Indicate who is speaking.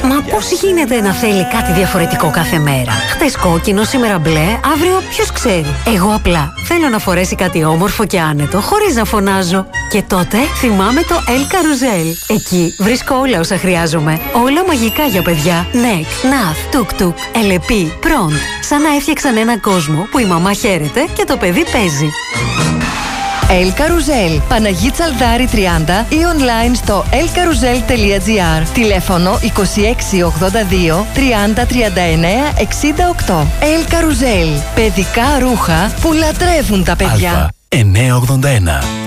Speaker 1: Μα πώς γίνεται να θέλει κάτι διαφορετικό κάθε μέρα? Χτες κόκκινο, σήμερα μπλε, αύριο ποιος ξέρει. Εγώ απλά θέλω να φορέσει κάτι όμορφο και άνετο, χωρίς να φωνάζω. Και τότε θυμάμαι το El Carrousel. Εκεί βρίσκω όλα όσα χρειάζομαι. Όλα μαγικά για παιδιά. Νεκ, Ναθ, Τουκ-Τουκ, Ελεπί, Προντ. Σαν να έφτιαξαν έναν κόσμο που η μαμά χαίρεται και το παιδί παίζει.
Speaker 2: El Carrousel, Παναγί Τσαλδάρη 30 ή online στο elcarousel.gr. Τηλέφωνο 2682 30 39 68. El Carrousel, παιδικά ρούχα που λατρεύουν τα παιδιά.
Speaker 3: Α981.